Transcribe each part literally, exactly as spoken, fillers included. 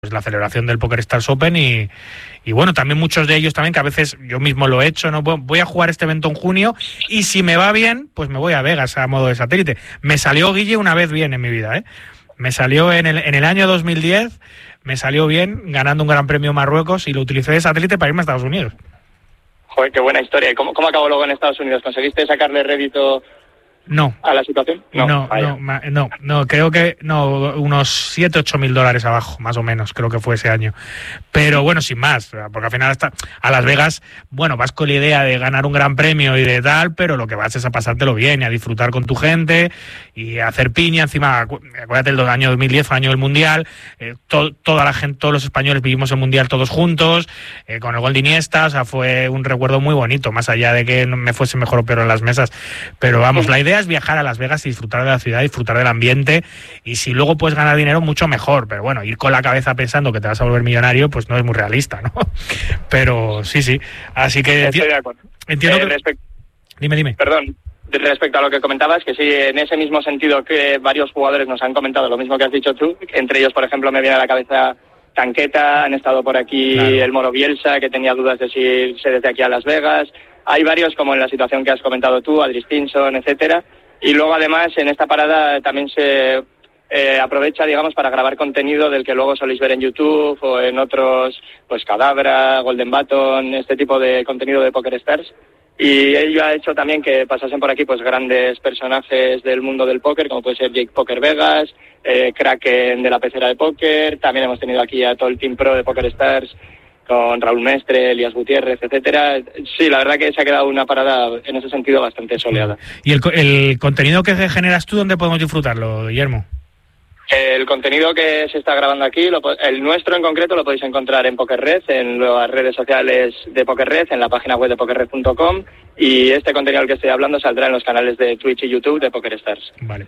pues la celebración del PokerStars Open y, y bueno, también muchos de ellos también, que a veces yo mismo lo he hecho, ¿no? Voy a jugar este evento en junio y si me va bien, pues me voy a Vegas a modo de satélite. Me salió, Guille, una vez bien en mi vida, ¿eh? Me salió en el, en el año dos mil diez, me salió bien ganando un Gran Premio Marruecos y lo utilicé de satélite para irme a Estados Unidos. Joder, qué buena historia. ¿Y cómo, cómo acabó luego en Estados Unidos? ¿Conseguiste sacarle rédito no. a la situación? No, no, no, no, no, creo que no, unos siete, ocho mil dólares abajo, más o menos, creo que fue ese año. Pero bueno, sin más, porque al final hasta a Las Vegas, bueno, vas con la idea de ganar un gran premio y de tal, pero lo que vas es a pasártelo bien y a disfrutar con tu gente y a hacer piña. Encima, acuérdate, el año dos mil diez fue el año del Mundial, eh, to, toda la gente, todos los españoles vivimos el Mundial todos juntos, eh, con el gol de Iniesta, o sea, fue un recuerdo muy bonito, más allá de que no me fuese mejor o peor en las mesas. Pero vamos, la idea es viajar a Las Vegas y disfrutar de la ciudad, disfrutar del ambiente, y si luego puedes ganar dinero, mucho mejor. Pero bueno, ir con la cabeza pensando que te vas a volver millonario, pues no es muy realista, ¿no? Pero sí, sí. Así que estoy de acuerdo. Entiendo eh, que... respect... Dime, dime. Perdón. Respecto a lo que comentabas, que sí, en ese mismo sentido que varios jugadores nos han comentado lo mismo que has dicho tú, entre ellos, por ejemplo, me viene a la cabeza Tanqueta, han estado por aquí claro. El Moro Bielsa, que tenía dudas de si irse desde aquí a Las Vegas. Hay varios, como en la situación que has comentado tú, Adri Stinson, etcétera. Y luego, además, en esta parada también se eh, aprovecha, digamos, para grabar contenido del que luego soléis ver en YouTube o en otros, pues Cadabra, Golden Button, este tipo de contenido de PokerStars. Y ello ha hecho también que pasasen por aquí pues grandes personajes del mundo del póker, como puede ser Jake Poker Vegas, eh, Kraken de la pecera de póker. También hemos tenido aquí a todo el Team Pro de PokerStars, con Raúl Mestre, Elías Gutiérrez, etcétera. Sí, la verdad que se ha quedado una parada en ese sentido bastante soleada. ¿Y el, el contenido que generas tú, dónde podemos disfrutarlo, Guillermo? El contenido que se está grabando aquí, lo, el nuestro en concreto, lo podéis encontrar en PokerRed, en las redes sociales de PokerRed, en la página web de pokerred punto com, y este contenido al que estoy hablando saldrá en los canales de Twitch y YouTube de PokerStars. Vale.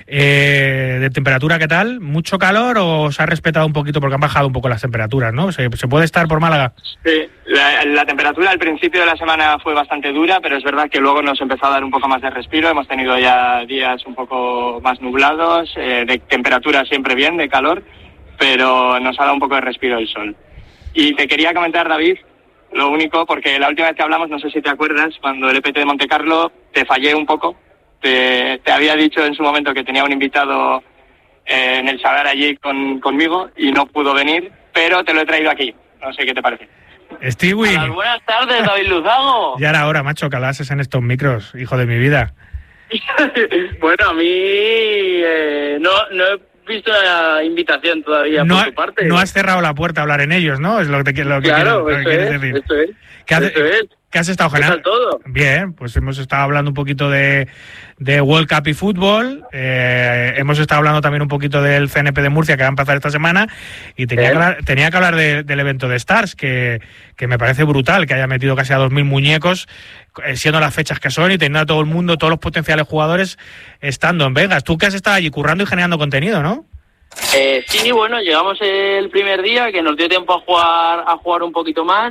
Eh, ¿De temperatura qué tal? ¿Mucho calor o se ha respetado un poquito porque han bajado un poco las temperaturas, no? ¿Se, se puede estar por Málaga? Sí, la, la temperatura al principio de la semana fue bastante dura, pero es verdad que luego nos empezó a dar un poco más de respiro. Hemos tenido ya días un poco más nublados, eh, de temperatura siempre bien, de calor, pero nos ha dado un poco de respiro el sol. Y te quería comentar, David, lo único, porque la última vez que hablamos, no sé si te acuerdas, cuando el E P T de Monte Carlo te fallé un poco. Te, te había dicho en su momento que tenía un invitado eh, en el Salar allí con, conmigo y no pudo venir, pero te lo he traído aquí. No sé qué te parece. Stewie. Hola, buenas tardes, David Luzago. Ya era hora, macho, que hablases en estos micros, hijo de mi vida. Bueno, a mí eh, no, no he visto una invitación todavía no, por tu parte. No has cerrado la puerta a hablar en ellos, ¿no? Es lo que, lo que, claro, quieres, lo que quieres decir. Eso es, ¿Qué, hace, eso es. ¿Qué has estado generando? ¿Qué tal todo? Bien, pues hemos estado hablando un poquito de, de World Cup y fútbol, eh, hemos estado hablando también un poquito del C N P de Murcia que va a empezar esta semana, y tenía, que hablar, tenía que hablar de, del evento de Stars, que, que me parece brutal que haya metido casi a dos mil muñecos, eh, siendo las fechas que son y teniendo a todo el mundo, todos los potenciales jugadores estando en Vegas. Tú que has estado allí currando y generando contenido, ¿no? Eh, sí, bueno, llegamos el primer día, que nos dio tiempo a jugar a jugar un poquito más.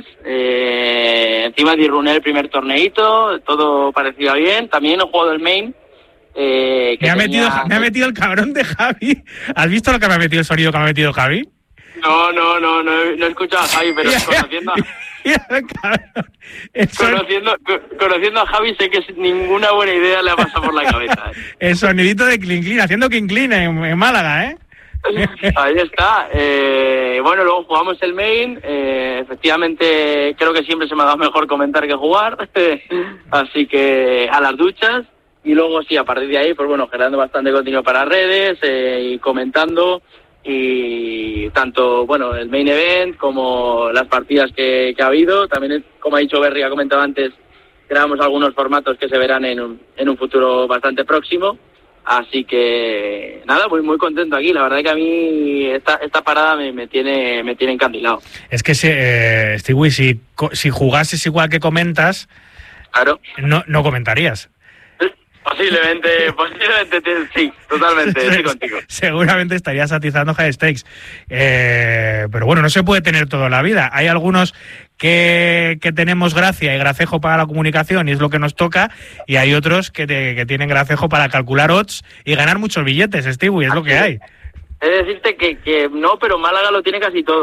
Eh, encima disruné el primer torneito, todo parecía bien. También he jugado el main. Eh, que me, ha tenía... metido, me ha metido el cabrón de Javi. ¿Has visto lo que me ha metido, el sonido que me ha metido Javi? No, no, no, no, he, no he escuchado a Javi, pero conociendo a... conociendo, conociendo a Javi sé que ninguna buena idea le ha pasado por la cabeza. ¿eh? El sonidito de Clean Clean, haciendo Clean Clean en, en Málaga, ¿eh? Ahí está. Eh, bueno, luego jugamos el main. Eh, efectivamente, creo que siempre se me ha dado mejor comentar que jugar. Así que a las duchas. Y luego sí, a partir de ahí, pues bueno, generando bastante contenido para redes eh, y comentando. Y tanto, bueno, el main event como las partidas que, que ha habido. También, como ha dicho Berry, ha comentado antes, creamos algunos formatos que se verán en un, en un futuro bastante próximo. Así que nada, muy muy contento aquí. La verdad que a mí esta esta parada me, me tiene me tiene encandilado. Es que si, eh, Stewie, si si jugases igual que comentas, claro, no no comentarías. Posiblemente, posiblemente sí, totalmente, estoy contigo. Seguramente estarías atizando high stakes. Eh, pero bueno, no se puede tener todo en la vida. Hay algunos que, que tenemos gracia y gracejo para la comunicación y es lo que nos toca, y hay otros que, te, que tienen gracejo para calcular odds y ganar muchos billetes, Stewie, es lo que hay. He de decirte que, que no, pero Málaga lo tiene casi todo.